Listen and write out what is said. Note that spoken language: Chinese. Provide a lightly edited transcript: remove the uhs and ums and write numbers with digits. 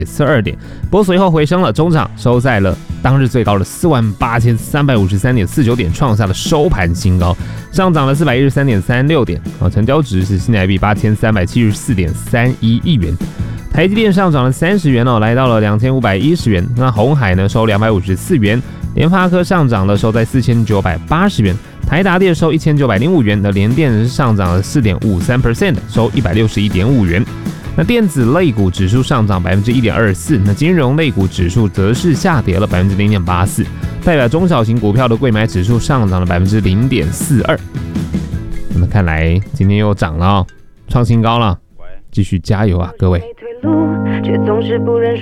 42点，不过随后回升了，中场收在了当日最高的48353.49点，创下了收盘新高，上涨了413.36点，成交值是新台币8374.31亿元。台积电上涨了30元来到了2510元。那鸿海呢收254元，联发科上涨了，收在4980元。台达电收1905元，的联电是上涨了4.53%，收161.5元。那电子类股指数上涨 1.24%， 那金融类股指数则是下跌了 0.84%， 代表中小型股票的柜买指数上涨了 0.42%。那么看来今天又涨了创新高了，继续加油啊，各位！却总是不认输。